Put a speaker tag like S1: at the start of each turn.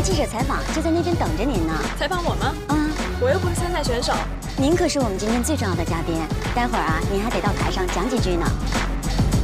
S1: 记者采访就在那边等着您呢。
S2: 采访我吗？
S1: 啊，
S2: 我又不是参赛选手。
S1: 您可是我们今天最重要的嘉宾，待会儿啊，您还得到台上讲几句呢。